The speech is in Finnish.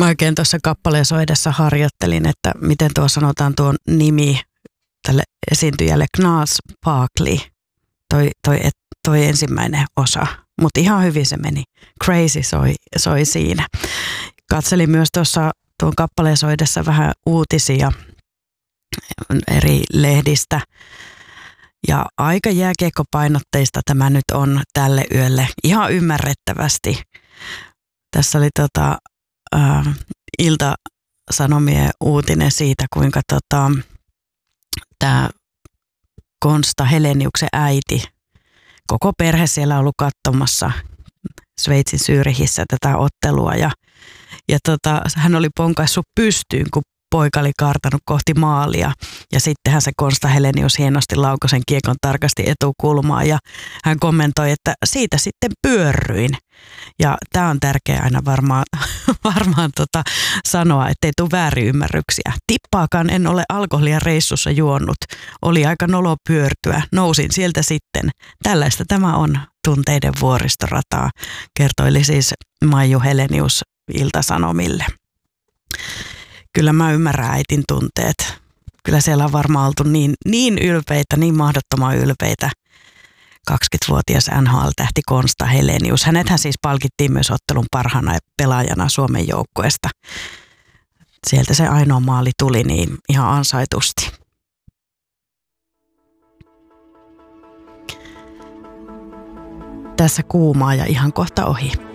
Mä oikein tuossa kappaleen soidessa harjoittelin, että miten tuo sanotaan tuon nimi tälle esiintyjälle, Gnarls Barkley, toi ensimmäinen osa. Mutta ihan hyvin se meni. Crazy soi siinä. Katselin myös tuossa tuon kappaleen soidessa vähän uutisia eri lehdistä. Ja aika jääkiekkopainotteista tämä nyt on tälle yölle. Ihan ymmärrettävästi. Tässä oli Ilta-Sanomien uutinen siitä, kuinka tämä Konsta Heleniuksen äiti, koko perhe siellä on ollut katsomassa Sveitsin Zürichissä tätä ottelua ja hän oli ponkaissut pystyyn, kun poika oli kaartanut kohti maalia ja sittenhän se Konsta Helenius hienosti laukoi sen kiekon tarkasti etukulmaan ja hän kommentoi, että siitä sitten pyörryin. Ja tämä on tärkeää aina varmaan sanoa, ettei tule väärinymmärryksiä. Tippaakaan en ole alkoholia reissussa juonut. Oli aika nolo pyörtyä. Nousin sieltä sitten. Tällaista tämä on tunteiden vuoristorataa, kertoili siis Maiju Helenius Ilta-Sanomille. Kyllä mä ymmärrän äitin tunteet. Kyllä siellä on varmaan oltu niin ylpeitä, niin mahdottoman ylpeitä. 20-vuotias NHL-tähti Konsta Helenius. Hänethän siis palkittiin myös ottelun parhaana pelaajana Suomen joukkueesta. Sieltä se ainoa maali tuli niin ihan ansaitusti. Tässä kuumaa ja ihan kohta ohi.